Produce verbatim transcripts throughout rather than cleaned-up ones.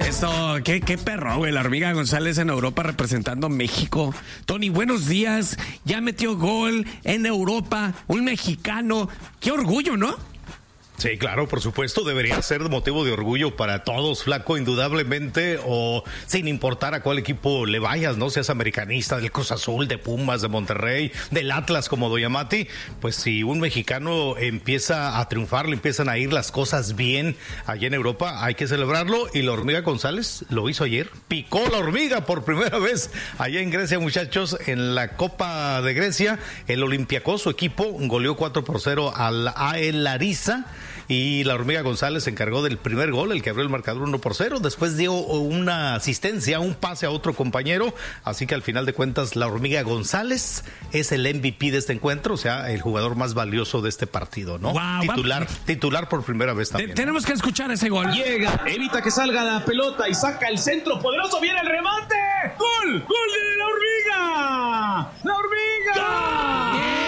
Eso, qué, qué perro, güey. La hormiga González en Europa representando a México. Tony, buenos días. Ya metió gol en Europa, un mexicano. Qué orgullo, ¿no? Sí, claro, por supuesto, debería ser motivo de orgullo para todos, Flaco, indudablemente, o sin importar a cuál equipo le vayas, ¿no? Seas americanista, del Cruz Azul, de Pumas, de Monterrey, del Atlas como Doyamati, pues si un mexicano empieza a triunfar, le empiezan a ir las cosas bien allá en Europa, hay que celebrarlo, y la hormiga González lo hizo ayer, picó la hormiga por primera vez allá en Grecia, muchachos, en la Copa de Grecia, el Olympiacos, su equipo, goleó cuatro por cero al A E Larissa, y la hormiga González se encargó del primer gol, el que abrió el marcador uno por cero, después dio una asistencia, un pase a otro compañero, así que al final de cuentas la hormiga González es el M V P de este encuentro, o sea, el jugador más valioso de este partido, ¿no? Wow, titular, va... titular por primera vez también. Te, tenemos que escuchar ese gol. Llega, evita que salga la pelota y saca el centro poderoso, viene el remate. ¡Gol! ¡Gol de la hormiga! ¡La hormiga! ¡Yeah!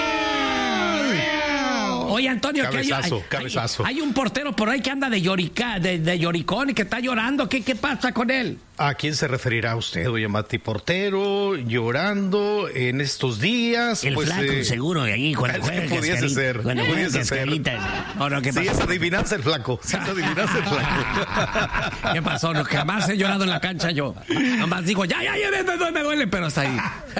Oye, Antonio, cabezazo, que hay, cabezazo. Hay, hay un portero por ahí que anda de, llorica, de, de lloricón y que está llorando. ¿Qué, qué pasa con él? ¿A quién se referirá usted, oye, Mati? Portero, llorando en estos días. El pues, flaco, eh, seguro, y ahí cuando juega pudiese ser, cuando pudiese ser. No, no, ¿qué sí, pasó? es adivinanza el flaco. Sí, es adivinanza el flaco. ¿Qué pasó? No, jamás he llorado en la cancha yo. Nomás digo, ya, ya, ya, me, me, me duele, pero hasta ahí.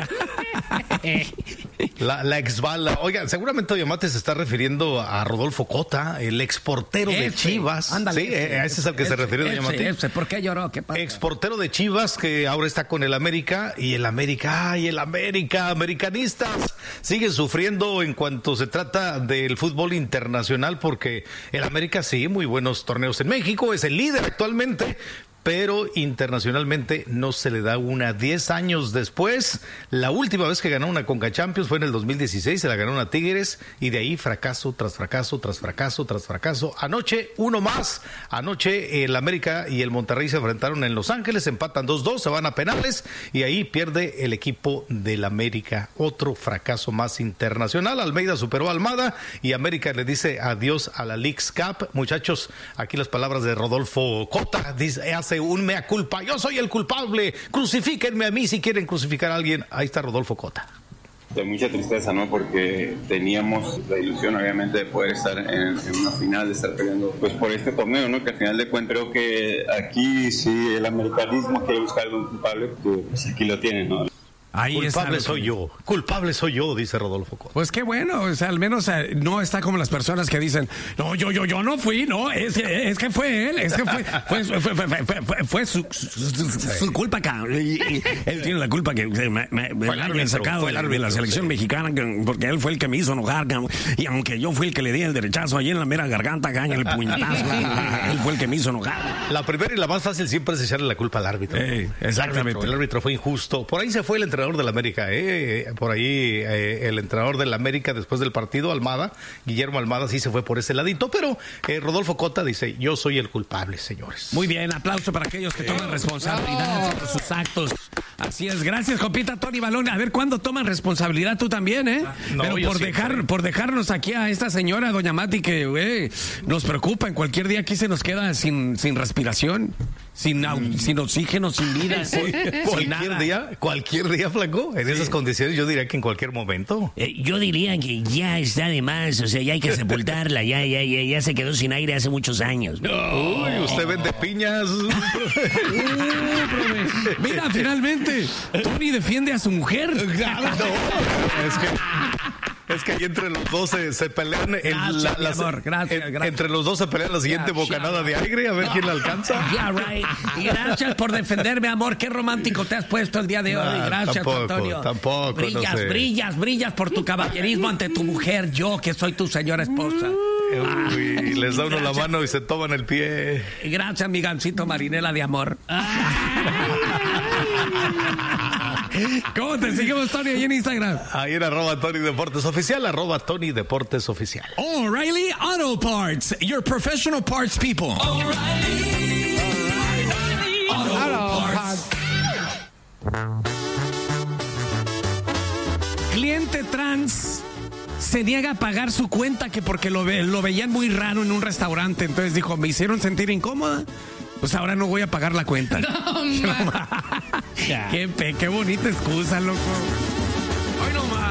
La, la exbala. Oiga, seguramente Oyamate se está refiriendo a Rodolfo Cota, el exportero ese, de Chivas. Ándale, sí, ese, ese es al que ese, se refiere Oyamate. Ese, ¿por qué lloró? ¿Qué pasa? Exportero de Chivas que ahora está con el América y el América, ay, el América, americanistas siguen sufriendo en cuanto se trata del fútbol internacional porque el América sí, muy buenos torneos en México, es el líder actualmente, pero internacionalmente no se le da una. Diez años después, la última vez que ganó una Conca Champions fue en el dos mil dieciséis, se la ganó a Tigres, y de ahí fracaso tras fracaso, tras fracaso, tras fracaso. Anoche, uno más. Anoche el América y el Monterrey se enfrentaron en Los Ángeles, empatan dos dos, se van a penales, y ahí pierde el equipo del América. Otro fracaso más internacional. Almeida superó a Almada, y América le dice adiós a la Leagues Cup. Muchachos, aquí las palabras de Rodolfo Cota, dice, hace un mea culpa, yo soy el culpable, crucifíquenme a mí si quieren crucificar a alguien. Ahí está Rodolfo Cota. De mucha tristeza, ¿no? Porque teníamos la ilusión, obviamente, de poder estar en, en una final, de estar peleando pues por este torneo, ¿no? Que al final de cuentas creo que aquí sí el americanismo quiere buscar algún culpable, pues aquí lo tienen, ¿no? Ahí culpable soy yo, culpable soy yo, dice Rodolfo Cota. Pues qué bueno, o sea, al menos eh, no está como las personas que dicen, no, yo, yo, yo no fui, no, es que, es que fue él, es que fue, fue, fue, fue, fue, fue, fue, fue su, su, su, su culpa, cabrón. Y, y, él tiene la culpa que me, me, me, me hayan sacado de la, de la selección sí. mexicana, porque él fue el que me hizo enojar, cabrón. Y aunque yo fui el que le di el derechazo allí en la mera garganta, cabrón, el puñetazo, él fue el que me hizo enojar. La primera y la más fácil siempre es echarle la culpa al árbitro. Hey, exactamente. El árbitro, el árbitro fue injusto. Por ahí se fue el entrenador de la América, ¿eh? Por ahí eh, el entrenador del América después del partido, Almada, Guillermo Almada, sí se fue por ese ladito, pero eh, Rodolfo Cota dice, yo soy el culpable, señores. Muy bien, aplauso para aquellos que toman responsabilidad por sus actos. Así es, gracias, compita Tony Balón. A ver cuándo toman responsabilidad tú también, ¿eh? No, pero por dejar, siempre. por dejarnos aquí a esta señora, doña Mati, que güey, nos preocupa, en cualquier día aquí se nos queda sin, sin respiración. Sin, mm. sin oxígeno, sin vida, sí, sin cualquier nada. día, cualquier día, flaco, en sí. esas condiciones yo diría que en cualquier momento. Eh, yo diría que ya está de más, o sea, ya hay que sepultarla, ya, ya, ya, ya se quedó sin aire hace muchos años. No. Uy, usted vende piñas. uh, Mira, finalmente, Tony defiende a su mujer. Claro, no, es que... Es que ahí entre los dos se, se pelean el, gracias, la, las, amor, gracias, en, gracias. Entre los dos se pelean la siguiente gracias, bocanada de aire, a ver quién la alcanza. Yeah, right. Y gracias por defenderme, amor. Qué romántico te has puesto el día de hoy. Nah, gracias, tampoco, Antonio. Tampoco, brillas, no sé. brillas, brillas por tu caballerismo ante tu mujer. Yo, que soy tu señora esposa. Uy, ah, les da uno gracias. la mano y se toman el pie. Gracias, mi gancito marinela de amor. ¿Cómo te seguimos, Tony, ahí en Instagram? Ahí en arroba Tony Deportes Oficial, arroba Tony Deportes Oficial. O'Reilly Auto Parts, your professional parts people. O'Reilly, O'Reilly Auto, Auto Parts. Cliente trans se niega a pagar su cuenta que porque lo, ve, lo veían muy raro en un restaurante, entonces dijo, me hicieron sentir incómoda. pues ahora no voy a pagar la cuenta. No, ma. qué, pe- qué bonita excusa, loco. Hoy no más.